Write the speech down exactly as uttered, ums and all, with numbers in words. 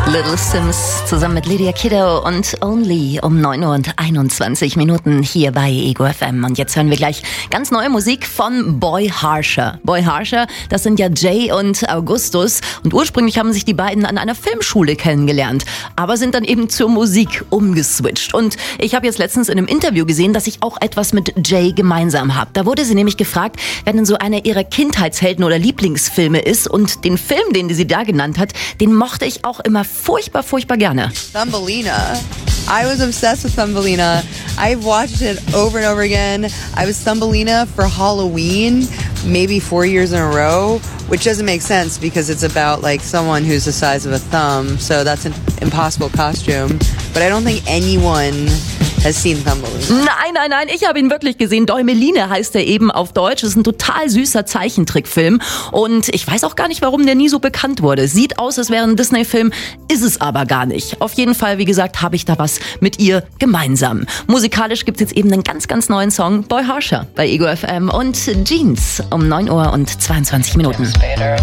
Little Sims zusammen mit Lydia Kiddo und Only um neun Uhr und einundzwanzig Minuten hier bei Ego F M. Und jetzt hören wir gleich ganz neue Musik von Boy Harsher. Boy Harsher, das sind ja Jay und Augustus. Und ursprünglich haben sich die beiden an einer Filmschule kennengelernt, aber sind dann eben zur Musik umgeswitcht. Und ich habe jetzt letztens in einem Interview gesehen, dass ich auch etwas mit Jay gemeinsam habe. Da wurde sie nämlich gefragt, wer denn so einer ihrer Kindheitshelden oder Lieblingsfilme ist. Und den Film, den sie da genannt hat, den mochte ich auch immer furchtbar, furchtbar gerne. Thumbelina. I was obsessed with Thumbelina. I've watched it over and over again. I was Thumbelina for Halloween, maybe four years in a row, which doesn't make sense because it's about like someone who's the size of a thumb, so that's an impossible costume. But I don't think anyone has seen Thumbelina. Nein, nein, nein, ich habe ihn wirklich gesehen. Däumeline heißt er eben auf Deutsch. Das ist ein total süßer Zeichentrickfilm. Und ich weiß auch gar nicht, warum der nie so bekannt wurde. Sieht aus, als wäre ein Disney-Film, ist es aber gar nicht. Auf jeden Fall, wie gesagt, habe ich da was mit ihr gemeinsam. Musikalisch gibt es jetzt eben einen ganz, ganz neuen Song, Boy Harsher bei Ego F M und Jeans um neun Uhr und zweiundzwanzig Minuten.